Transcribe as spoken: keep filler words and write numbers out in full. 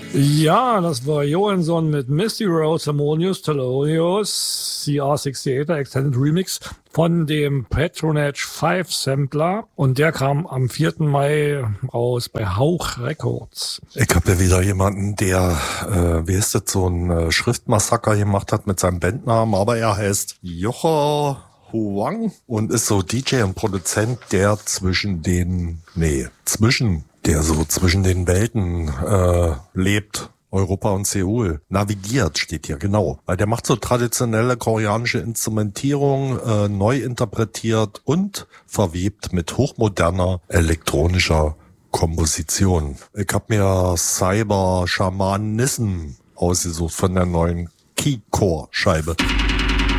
Ja, das war Johansson mit Misty Rose, Harmonious, Thelonious, C R achtundsiebzig Extended Remix von dem Patronage fünf Sampler. Und der kam am vierten Mai raus bei Hauch Records. Ich habe ja wieder jemanden, der, äh, wie heißt das, so ein äh, Schriftmassaker gemacht hat mit seinem Bandnamen, aber er heißt Jocher Huang und ist so D J und Produzent, der zwischen den, nee, zwischen, der so zwischen den Welten äh, lebt. Europa und Seoul. Navigiert steht hier, genau. Weil der macht so traditionelle koreanische Instrumentierung, äh, neu interpretiert und verwebt mit hochmoderner elektronischer Komposition. Ich hab mir Cyber Shamanism ausgesucht von der neuen Keycore-Scheibe.